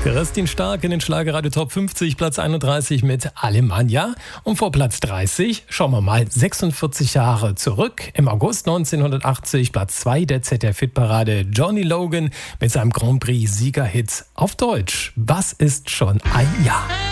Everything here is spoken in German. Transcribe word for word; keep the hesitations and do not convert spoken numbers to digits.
Kerstin Stark in den Schlagerradio Top fünfzig, Platz einunddreißig mit Alemannia. Und vor Platz dreißig schauen wir mal sechsundvierzig Jahre zurück. Im August neunzehnhundertachtzig, Platz zwei der Z D F-Hitparade, Johnny Logan mit seinem Grand Prix-Siegerhit auf Deutsch. Was ist schon ein Jahr?